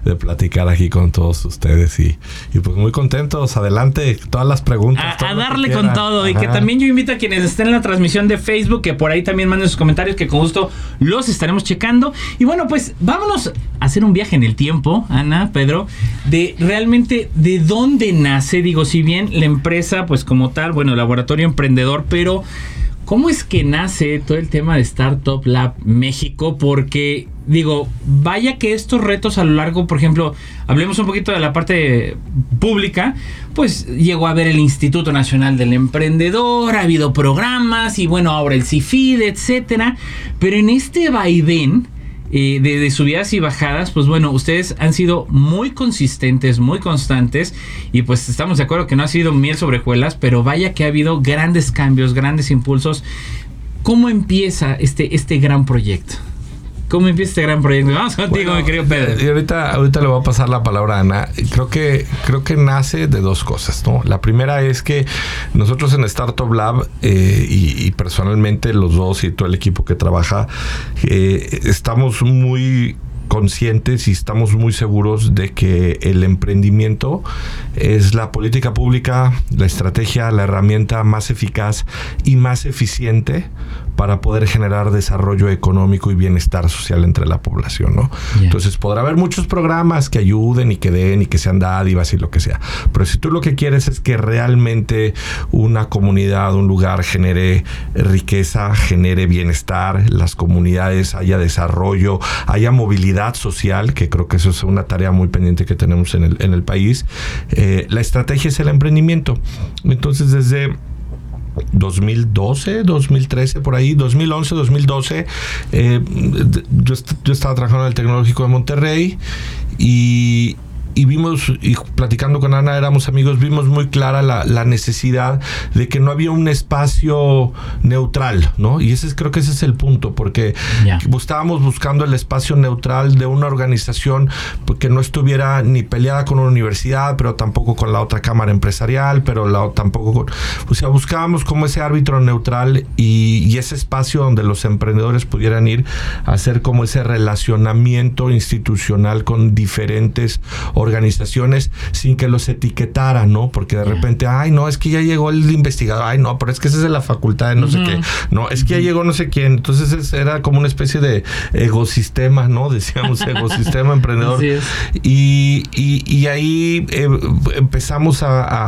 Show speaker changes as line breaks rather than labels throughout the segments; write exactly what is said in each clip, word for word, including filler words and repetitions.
de platicar aquí con todos ustedes y, y pues muy contentos. Adelante, todas las preguntas.
A, a darle con todo. Ajá. Y que también yo invito a quienes estén en la transmisión de Facebook que por ahí también manden sus comentarios, que con gusto los estaremos checando. Y bueno, pues vámonos a hacer un viaje en el tiempo, Ana, Pedro, de realmente de dónde nace. Digo, si bien la empresa, pues como tal, bueno, Laboratorio Emprendedor, pero ¿cómo es que nace todo el tema de Startup Lab México? Porque, digo, vaya que estos retos a lo largo, por ejemplo, hablemos un poquito de la parte pública, pues llegó a haber el Instituto Nacional del Emprendedor, ha habido programas y bueno, ahora el CIFID, etcétera. Pero en este vaivén eh, de, de subidas y bajadas, pues bueno, ustedes han sido muy consistentes, muy constantes y pues estamos de acuerdo que no ha sido miel sobre hojuelas, pero vaya que ha habido grandes cambios, grandes impulsos. ¿Cómo empieza este, este gran proyecto? ¿Cómo empieza este gran proyecto? Vamos contigo,
bueno,
mi querido Pedro.
Y ahorita, ahorita le voy a pasar la palabra a Ana. Creo que, creo que nace de dos cosas, ¿no? La primera es que nosotros en Startup Lab, eh, y, y personalmente los dos y todo el equipo que trabaja, eh, estamos muy conscientes y estamos muy seguros de que el emprendimiento es la política pública, la estrategia, la herramienta más eficaz y más eficiente para poder generar desarrollo económico y bienestar social entre la población, ¿no? Yeah. Entonces podrá haber muchos programas que ayuden y que den y que sean dádivas y lo que sea, pero si tú lo que quieres es que realmente una comunidad, un lugar genere riqueza, genere bienestar, las comunidades haya desarrollo, haya movilidad social, que creo que eso es una tarea muy pendiente que tenemos en el, en el país, eh, la estrategia es el emprendimiento. Entonces desde dos mil doce, dos mil trece, por ahí, dos mil once, dos mil doce, eh, yo, yo estaba trabajando en el Tecnológico de Monterrey y, y vimos, y platicando con Ana, éramos amigos, vimos muy clara la, la necesidad de que no había un espacio neutral, ¿no? Y ese es, creo que ese es el punto, porque yeah. estábamos buscando el espacio neutral de una organización que no estuviera ni peleada con una universidad, pero tampoco con la otra cámara empresarial, pero la, tampoco con... O sea, buscábamos como ese árbitro neutral y, y ese espacio donde los emprendedores pudieran ir a hacer como ese relacionamiento institucional con diferentes organizaciones sin que los etiquetaran, ¿no? Porque de repente, ay, no, es que ya llegó el investigador, ay, no, pero es que ese es de la facultad de no uh-huh. sé qué, no, es que ya llegó no sé quién. Entonces es, era como una especie de ecosistema, ¿no? Decíamos ecosistema emprendedor. Así es. Y, y, y ahí eh, empezamos a, a,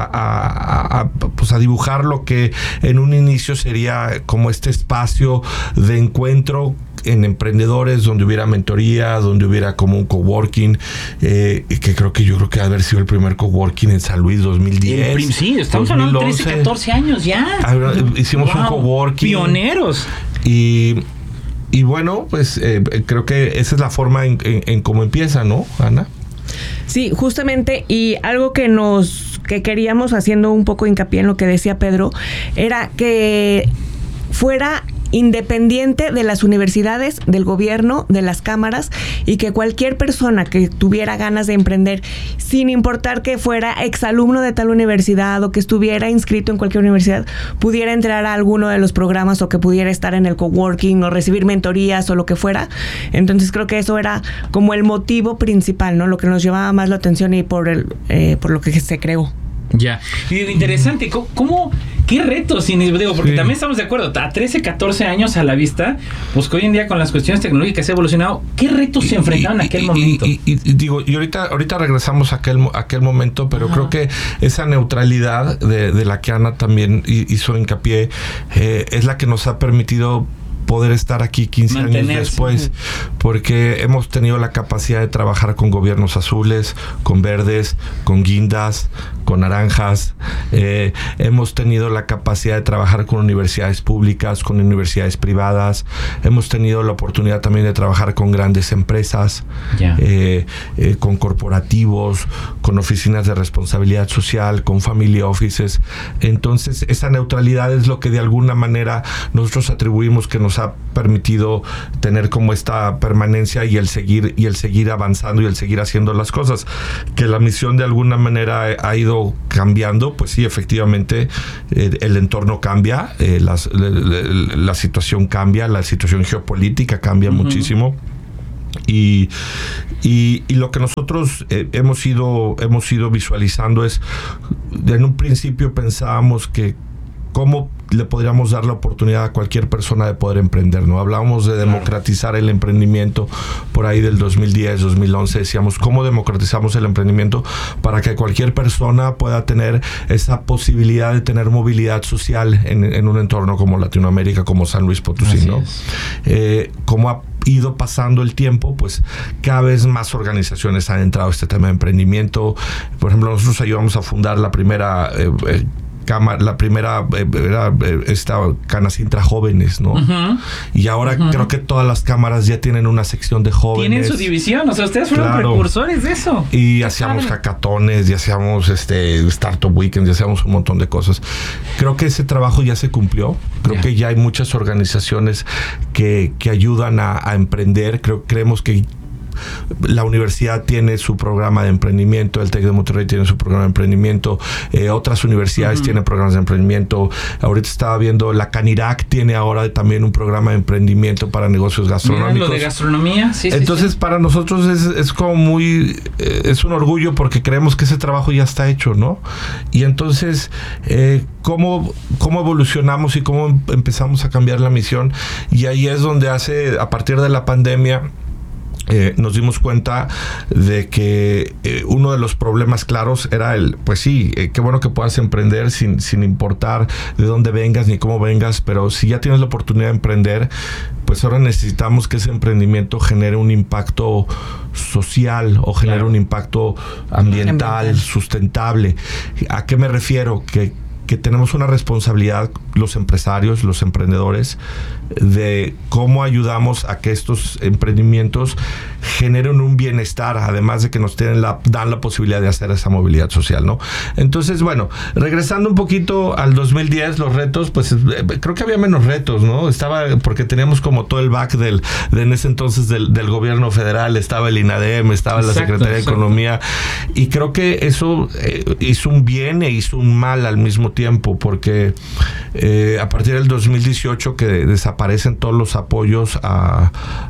a, a, pues a dibujar lo que en un inicio sería como este espacio de encuentro en emprendedores, donde hubiera mentoría, donde hubiera como un coworking, eh, que creo que yo creo que ha de haber sido el primer coworking en San Luis, dos mil diez.
Prim- sí, estamos dos mil once, hablando de trece, catorce años ya.
Hicimos wow, un coworking.
Pioneros.
Y, y bueno, pues eh, creo que esa es la forma en, en, en cómo empieza, ¿no, Ana?
Sí, justamente, y algo que nos que queríamos, haciendo un poco hincapié en lo que decía Pedro, era que fuera independiente de las universidades, del gobierno, de las cámaras, y que cualquier persona que tuviera ganas de emprender, sin importar que fuera exalumno de tal universidad o que estuviera inscrito en cualquier universidad, pudiera entrar a alguno de los programas o que pudiera estar en el coworking o recibir mentorías o lo que fuera. Entonces creo que eso era como el motivo principal, ¿no? Lo que nos llamaba más la atención y por el eh, por lo que se creó.
Ya. Y interesante, ¿cómo, cómo qué retos? Digo, porque sí. también estamos de acuerdo, a trece, catorce años a la vista, pues que hoy en día con las cuestiones tecnológicas ha evolucionado, ¿qué retos y, se enfrentaron en aquel
y,
momento?
Y, y, y digo, y ahorita, ahorita regresamos a aquel, a aquel momento, pero Ajá. creo que esa neutralidad de, de la que Ana también hizo hincapié, eh, es la que nos ha permitido poder estar aquí quince años después, porque hemos tenido la capacidad de trabajar con gobiernos azules, con verdes, con guindas, con naranjas, eh, hemos tenido la capacidad de trabajar con universidades públicas, con universidades privadas, hemos tenido la oportunidad también de trabajar con grandes empresas, yeah. eh, eh, con corporativos, con oficinas de responsabilidad social, con family offices. Entonces esa neutralidad es lo que de alguna manera nosotros atribuimos que nos ha permitido tener como esta permanencia y el seguir y el seguir avanzando y el seguir haciendo las cosas. Que la misión de alguna manera ha ido cambiando, pues sí, efectivamente eh, el entorno cambia, eh, las, la, la, la situación cambia, la situación geopolítica cambia uh-huh. muchísimo. Y, y, y lo que nosotros eh, hemos ido hemos ido visualizando es, en un principio pensábamos que cómo le podríamos dar la oportunidad a cualquier persona de poder emprender, ¿no? Hablábamos de democratizar el emprendimiento por ahí del dos mil diez, dos mil once, decíamos, ¿cómo democratizamos el emprendimiento para que cualquier persona pueda tener esa posibilidad de tener movilidad social en, en un entorno como Latinoamérica, como San Luis Potosí, Así ¿no? Eh, ¿Cómo ha ido pasando el tiempo? Pues cada vez más organizaciones han entrado a este tema de emprendimiento. Por ejemplo, nosotros ayudamos a fundar la primera eh, eh, Cámara, la primera eh, era eh, esta Canacintra Jóvenes, ¿no? Uh-huh. Y ahora uh-huh. creo que todas las cámaras ya tienen una sección de jóvenes.
Tienen su división, o sea, ustedes fueron
claro.
precursores de eso.
Y hacíamos hackatones, y hacíamos este Startup Weekends, y hacíamos un montón de cosas. Creo que ese trabajo ya se cumplió. Creo yeah. que ya hay muchas organizaciones que, que ayudan a, a emprender. Creo, creemos que la universidad tiene su programa de emprendimiento, el TEC de Monterrey tiene su programa de emprendimiento, eh, otras universidades uh-huh. tienen programas de emprendimiento. Ahorita estaba viendo, la Canirac tiene ahora también un programa de emprendimiento para negocios gastronómicos.
Mira, lo de gastronomía, sí,
Entonces, sí, sí. para nosotros es, es como muy, eh, es un orgullo porque creemos que ese trabajo ya está hecho, ¿no? Y entonces, eh, ¿cómo, cómo evolucionamos y cómo empezamos a cambiar la misión? Y ahí es donde hace, a partir de la pandemia, Eh, nos dimos cuenta de que eh, uno de los problemas claros era el, pues sí, eh, qué bueno que puedas emprender sin, sin importar de dónde vengas ni cómo vengas, pero si ya tienes la oportunidad de emprender, pues ahora necesitamos que ese emprendimiento genere un impacto social o genere claro. un impacto ambiental, ambiental, sustentable. ¿A qué me refiero? Que que tenemos una responsabilidad, los empresarios, los emprendedores, de cómo ayudamos a que estos emprendimientos generen un bienestar, además de que nos tienen la, dan la posibilidad de hacer esa movilidad social, ¿no? Entonces, bueno, regresando un poquito al dos mil diez, los retos, pues eh, creo que había menos retos, ¿no? Estaba, porque teníamos como todo el back del, de en ese entonces del, del gobierno federal, estaba el INADEM, estaba exacto, la Secretaría exacto. de Economía, y creo que eso eh, hizo un bien e hizo un mal al mismo tiempo, porque eh, a partir del dos mil dieciocho que desaparecen todos los apoyos a,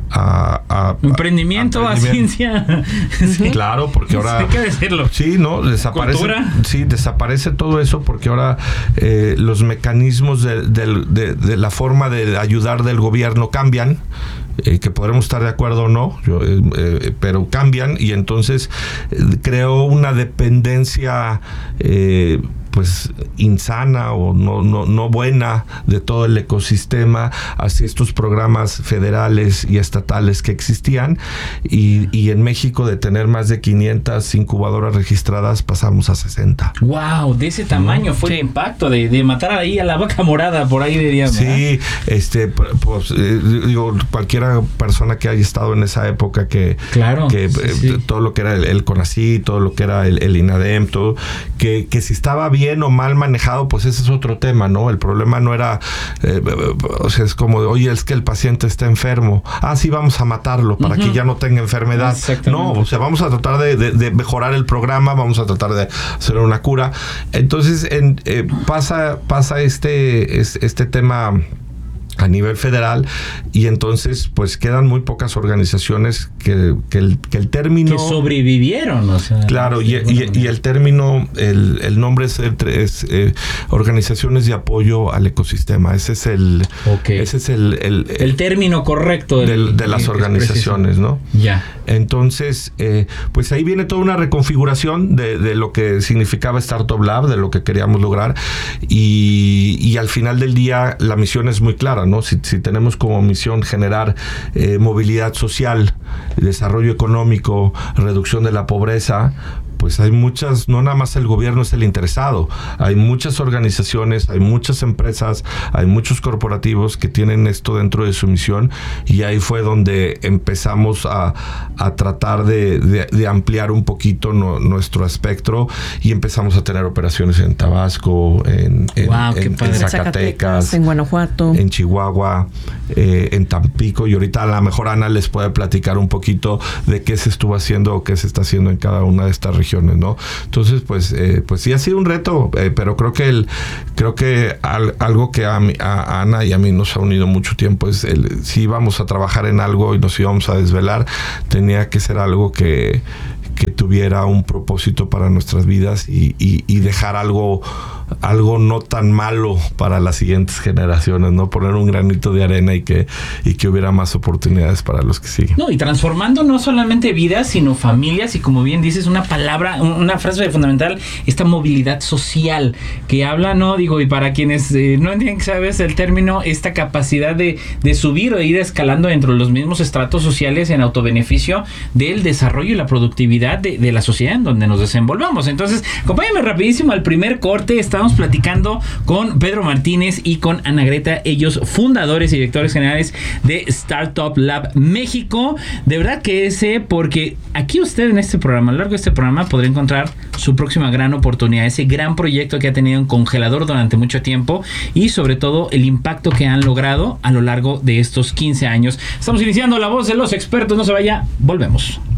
a, a
emprendimiento, a, a ciencia.
Sí. Claro, porque ahora
hay que decirlo.
Sí, no, desaparece. Cultura. Sí, desaparece todo eso porque ahora eh, los mecanismos de, de, de, de la forma de ayudar del gobierno cambian. Eh, que podremos estar de acuerdo o no, yo, eh, eh, pero cambian y entonces eh, creó una dependencia eh, pues insana o no, no, no buena de todo el ecosistema hacia estos programas federales y estatales que existían y, y en México de tener más de quinientas incubadoras registradas pasamos a sesenta.
Wow, de ese tamaño ¿no? fue sí. el impacto de, de matar ahí a la vaca morada, por ahí diríamos.
Sí, ¿eh? este pues eh, digo, cualquiera persona que haya estado en esa época que,
claro,
que
sí,
eh,
sí.
todo lo que era el, el CONACYT, todo lo que era el, el INADEM, todo, que, que si estaba bien o mal manejado, pues ese es otro tema, ¿no? El problema no era, eh, o sea, es como, oye, es que el paciente está enfermo, ah, sí, vamos a matarlo para uh-huh. que ya no tenga enfermedad. No, o sea, vamos a tratar de, de, de mejorar el programa, vamos a tratar de hacer una cura. Entonces, en, eh, pasa, pasa este, este tema a nivel federal y entonces pues quedan muy pocas organizaciones que, que, el, que el término
que sobrevivieron, o sea,
claro, y, y, y el término el, el nombre es, es eh, organizaciones de apoyo al ecosistema. Ese es el
okay.
ese es el el,
el, el término correcto
del, de, de las organizaciones, ¿no?
Ya.
Entonces eh, pues ahí viene toda una reconfiguración de, de lo que significaba Startup Lab, de lo que queríamos lograr y, y al final del día la misión es muy clara, ¿no? Si, si tenemos como misión generar eh, movilidad social, desarrollo económico, reducción de la pobreza, pues hay muchas, no nada más el gobierno es el interesado, hay muchas organizaciones, hay muchas empresas, hay muchos corporativos que tienen esto dentro de su misión y ahí fue donde empezamos a, a tratar de, de, de ampliar un poquito no, nuestro espectro y empezamos a tener operaciones en Tabasco, en, en,
wow,
en, en Zacatecas,
en Guanajuato,
en Chihuahua, eh, en Tampico y ahorita a lo mejor Ana les puede platicar un poquito de qué se estuvo haciendo o qué se está haciendo en cada una de estas regiones generaciones, ¿no? Entonces, pues, eh, pues sí ha sido un reto, eh, pero creo que el, creo que al, algo que a, mi, a Ana y a mí nos ha unido mucho tiempo es el, si íbamos a trabajar en algo y nos íbamos a desvelar, tenía que ser algo que, que tuviera un propósito para nuestras vidas y, y, y dejar algo, algo no tan malo para las siguientes generaciones, ¿no? Poner un granito de arena y que, y que hubiera más oportunidades para los que siguen.
No, y transformando no solamente vidas, sino familias, y como bien dices, una palabra, una frase fundamental, esta movilidad social que habla, ¿no? Digo, y para quienes eh, no entienden, ¿sabes? El término, esta capacidad de, de subir o ir escalando dentro de los mismos estratos sociales en autobeneficio del desarrollo y la productividad De, de la sociedad en donde nos desenvolvamos. Entonces, acompáñame rapidísimo al primer corte. Estamos platicando con Pedro Martínez y con Ana Greta, ellos fundadores y directores generales de Startup Lab México. De verdad que ese, porque aquí usted en este programa, a lo largo de este programa, podrá encontrar su próxima gran oportunidad, ese gran proyecto que ha tenido en congelador durante mucho tiempo y sobre todo el impacto que han logrado a lo largo de estos quince años. Estamos iniciando La Voz de los Expertos. No se vaya, volvemos.